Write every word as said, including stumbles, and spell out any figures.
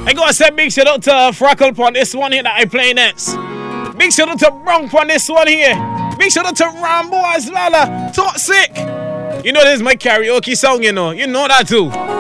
I gotta say big shout out to Frackle on this one here that I play next. Big shout out to Bronk on this one here. Big shout out to Rambo as well. Uh, Toxic. You know this is my karaoke song, you know. You know that too.